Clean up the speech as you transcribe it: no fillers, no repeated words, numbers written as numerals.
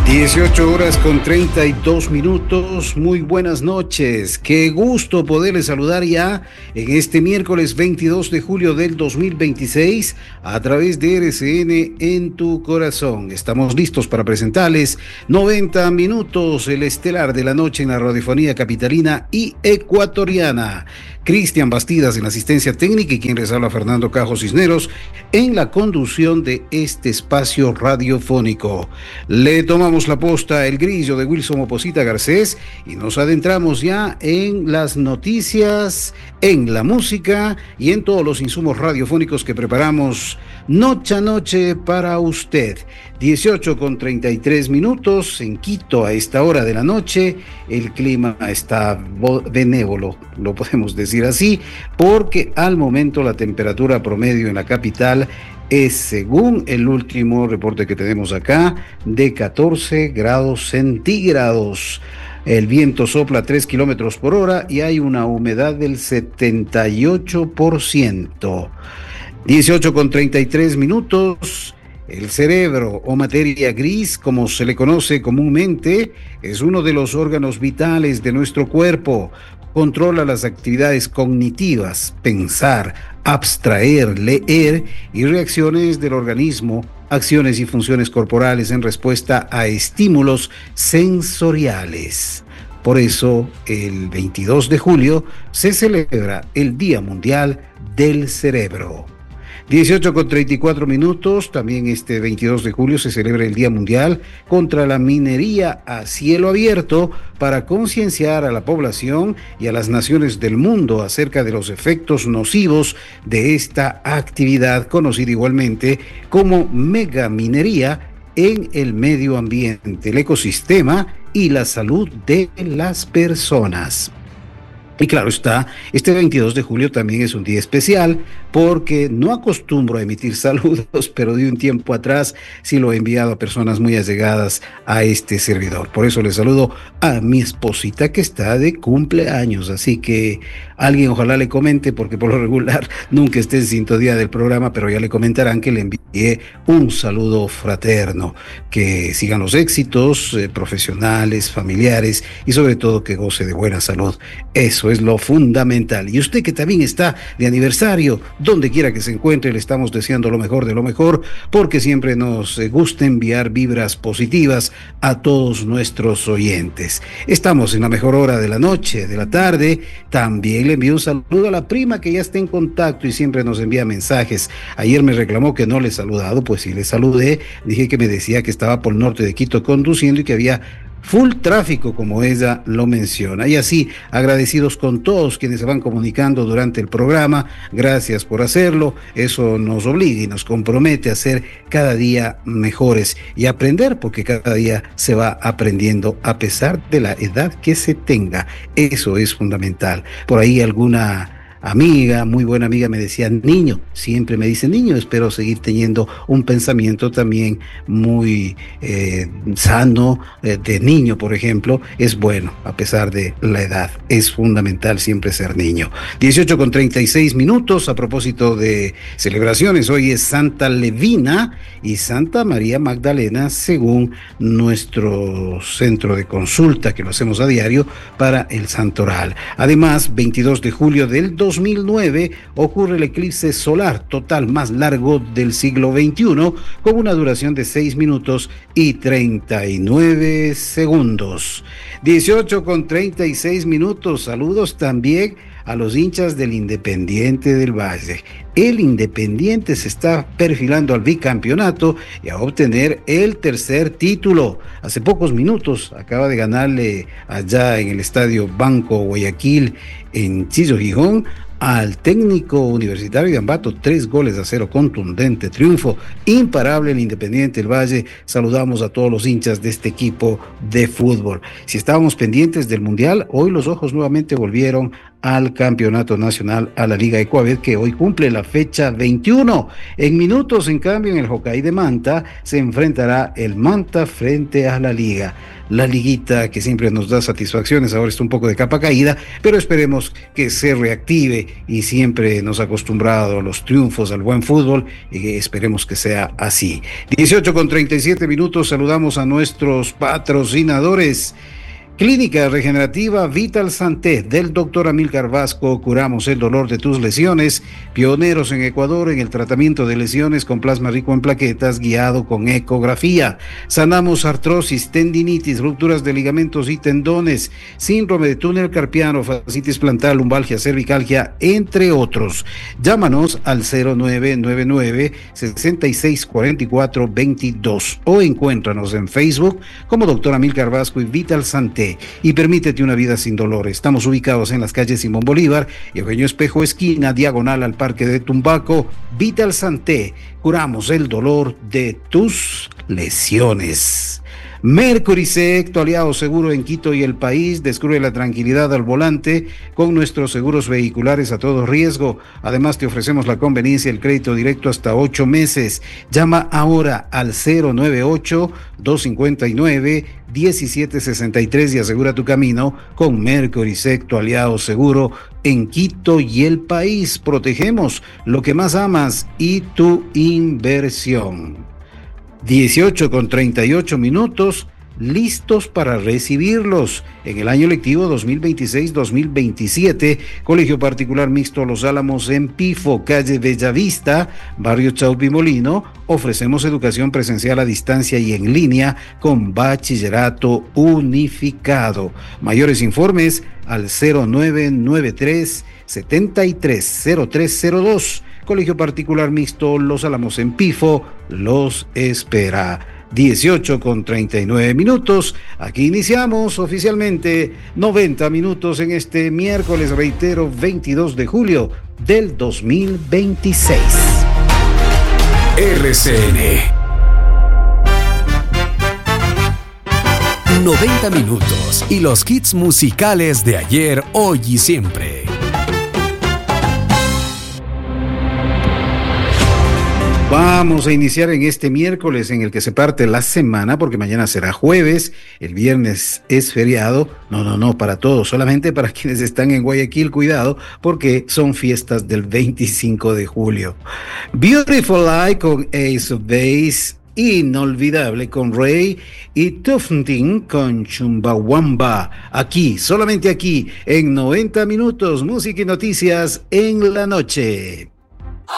18 horas con 32 minutos. Muy buenas noches. Qué gusto poderles saludar ya en este miércoles 22 de julio del 2026 a través de RCN en tu corazón. Estamos listos para presentarles 90 minutos, el estelar de la noche en la radiofonía capitalina y ecuatoriana. Cristian Bastidas en la asistencia técnica y quien les habla, Fernando Cajo Cisneros, en la conducción de este espacio radiofónico. Le tomamos la posta el grillo de Wilson Oposita Garcés y nos adentramos ya en las noticias, en la música y en todos los insumos radiofónicos que preparamos noche a noche para usted. 18 con 33 minutos en Quito a esta hora de la noche. El clima está benévolo, lo podemos decir así, porque al momento la temperatura promedio en la capital es, según el último reporte que tenemos acá, de 14 grados centígrados. El viento sopla 3 kilómetros por hora y hay una humedad del 78%. 18 con 33 minutos. El cerebro o materia gris, como se le conoce comúnmente, es uno de los órganos vitales de nuestro cuerpo. Controla las actividades cognitivas, pensar, abstraer, leer y reacciones del organismo, acciones y funciones corporales en respuesta a estímulos sensoriales. Por eso, el 22 de julio se celebra el Día Mundial del Cerebro. 18 con 34 minutos, también este 22 de julio se celebra el Día Mundial contra la Minería a Cielo Abierto para concienciar a la población y a las naciones del mundo acerca de los efectos nocivos de esta actividad, conocida igualmente como megaminería, en el medio ambiente, el ecosistema y la salud de las personas. Y claro está, este 22 de julio también es un día especial porque no acostumbro a emitir saludos, pero de un tiempo atrás sí lo he enviado a personas muy allegadas a este servidor. Por eso le saludo a mi esposita que está de cumpleaños, así que alguien ojalá le comente, porque por lo regular nunca esté en sintonía del programa, pero ya le comentarán que le envié un saludo fraterno, que sigan los éxitos profesionales, familiares y sobre todo que goce de buena salud. Eso es lo fundamental. Y usted que también está de aniversario, donde quiera que se encuentre, le estamos deseando lo mejor de lo mejor, porque siempre nos gusta enviar vibras positivas a todos nuestros oyentes. Estamos en la mejor hora de la noche, de la tarde. También le envío un saludo a la prima que ya está en contacto y siempre nos envía mensajes. Ayer me reclamó que no le he saludado, pues sí le saludé. Dije que me decía que estaba por el norte de Quito conduciendo y que había full tráfico, como ella lo menciona. Y así, agradecidos con todos quienes se van comunicando durante el programa. Gracias por hacerlo. Eso nos obliga y nos compromete a ser cada día mejores y aprender, porque cada día se va aprendiendo a pesar de la edad que se tenga. Eso es fundamental. Por ahí alguna amiga, muy buena amiga, me decía niño, siempre me dice niño. Espero seguir teniendo un pensamiento también muy sano de niño, por ejemplo. Es bueno a pesar de la edad, es fundamental siempre ser niño. 18 con 36 minutos. A propósito de celebraciones, hoy es Santa Levina y Santa María Magdalena, según nuestro centro de consulta que lo hacemos a diario para el Santoral. Además, 22 de julio del 2009 ocurre el eclipse solar total más largo del siglo XXI, con una duración de 6 minutos y 39 segundos. 18 con 36 minutos. Saludos también a los hinchas del Independiente del Valle. El Independiente se está perfilando al bicampeonato y a obtener el tercer título. Hace pocos minutos acaba de ganarle allá en el estadio Banco Guayaquil en Chillo, Gijón, al técnico Universitario de Ambato, 3-0, contundente triunfo, imparable el Independiente del Valle. Saludamos a todos los hinchas de este equipo de fútbol. Si estábamos pendientes del Mundial, hoy los ojos nuevamente volvieron al Campeonato Nacional, a la Liga Ecuabet, que hoy cumple la fecha 21. En minutos, en cambio, en el Hockey de Manta se enfrentará el Manta frente a la Liga. La liguita que siempre nos da satisfacciones, ahora está un poco de capa caída, pero esperemos que se reactive y siempre nos ha acostumbrado a los triunfos, al buen fútbol, y esperemos que sea así. 18:37, saludamos a nuestros patrocinadores. Clínica Regenerativa Vital Santé del Dr. Amílcar Vasco. Curamos el dolor de tus lesiones. Pioneros en Ecuador en el tratamiento de lesiones con plasma rico en plaquetas guiado con ecografía. Sanamos artrosis, tendinitis, rupturas de ligamentos y tendones, síndrome de túnel carpiano, fascitis plantar, lumbalgia, cervicalgia, entre otros. Llámanos al 0999-664422 o encuéntranos en Facebook como Dr. Amílcar Vasco y Vital Santé. Y permítete una vida sin dolor. Estamos ubicados en las calles Simón Bolívar y Eugenio Espejo, esquina, diagonal al Parque de Tumbaco. Vital Santé, curamos el dolor de tus lesiones. Mercury Sec, tu aliado seguro en Quito y el país. Descubre la tranquilidad al volante con nuestros seguros vehiculares a todo riesgo. Además, te ofrecemos la conveniencia del crédito directo hasta 8 meses. Llama ahora al 098-259-1763 y asegura tu camino con Mercury Sec, tu aliado seguro en Quito y el país. Protegemos lo que más amas y tu inversión. 18:38, listos para recibirlos. En el año lectivo 2026-2027, Colegio Particular Mixto Los Álamos en Pifo, calle Bellavista, barrio Chaupimolino, ofrecemos educación presencial a distancia y en línea con bachillerato unificado. Mayores informes al 0993-730302. Colegio Particular Mixto Los Álamos en Pifo los espera. 18:39. Aquí iniciamos oficialmente 90 minutos en este miércoles, reitero, 22 de julio del 2026. RCN 90 minutos y los hits musicales de ayer, hoy y siempre. Vamos a iniciar en este miércoles en el que se parte la semana, porque mañana será jueves, el viernes es feriado. No, para todos, solamente para quienes están en Guayaquil, cuidado, porque son fiestas del 25 de julio. Beautiful Eye con Ace of Base, Inolvidable con Rey y Tufting con Chumbawamba. Aquí, solamente aquí, en 90 minutos, música y noticias en la noche.